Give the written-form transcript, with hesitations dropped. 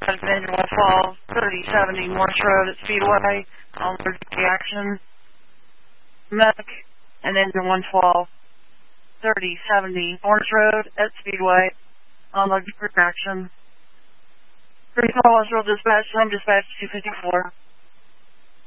dispatch to engine 112, 3070 Morse Road at Speedway, on emergency action. Medic and engine 112, 3070 Morse Road at Speedway, on emergency action. 3 calls, real dispatch, time dispatch 254.